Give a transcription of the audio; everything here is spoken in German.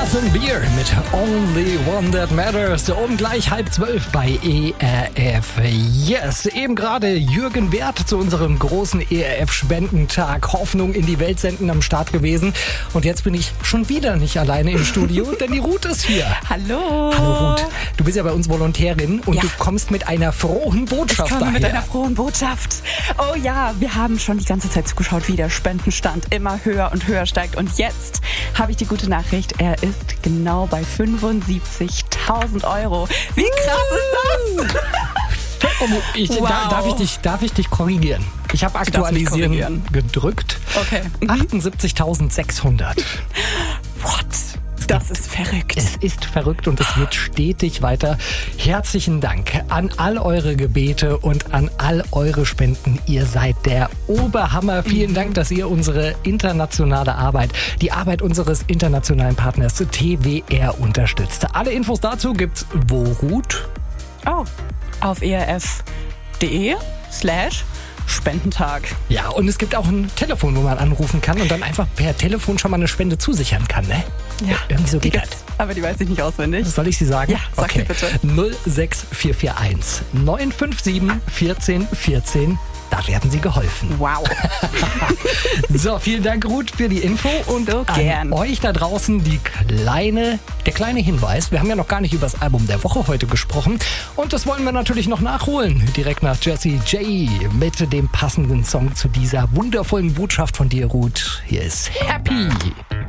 Jonathan Beer mit Only One That Matters. Um gleich 11:30 bei ERF. Yes, eben gerade Jürgen Wert zu unserem großen ERF-Spendentag Hoffnung in die Welt senden am Start gewesen. Und jetzt bin ich schon wieder nicht alleine im Studio, denn die Ruth ist hier. Hallo. Hallo Ruth. Du bist ja bei uns Volontärin und du kommst mit einer frohen Botschaft daher. Mit einer frohen Botschaft. Oh ja, wir haben schon die ganze Zeit zugeschaut, wie der Spendenstand immer höher und höher steigt. Und jetzt habe ich die gute Nachricht, er ist genau bei 75.000 Euro. Wie krass ist das? Wow. Darf ich dich korrigieren? Ich habe aktualisieren gedrückt. Okay. 78.600. What? Das ist verrückt. Es ist verrückt und es wird stetig weiter. Herzlichen Dank an all eure Gebete und an all eure Spenden. Ihr seid der Oberhammer. Vielen Dank, dass ihr unsere internationale Arbeit, die Arbeit unseres internationalen Partners TWR unterstützt. Alle Infos dazu gibt's wo, Ruth? Oh, auf erf.de/Spendentag. Ja, und es gibt auch ein Telefon, wo man anrufen kann und dann einfach per Telefon schon mal eine Spende zusichern kann, ne? Ja, irgendwie so geht das. Aber die weiß ich nicht auswendig. Soll ich sie sagen? Ja, sag sie bitte. 06441 957 1414. Da werden Sie geholfen. Wow. So, vielen Dank, Ruth, für die Info. Und so gern. An euch da draußen der kleine Hinweis. Wir haben ja noch gar nicht über das Album der Woche heute gesprochen. Und das wollen wir natürlich noch nachholen. Direkt nach Jessie J mit dem passenden Song zu dieser wundervollen Botschaft von dir, Ruth. Hier ist Happy.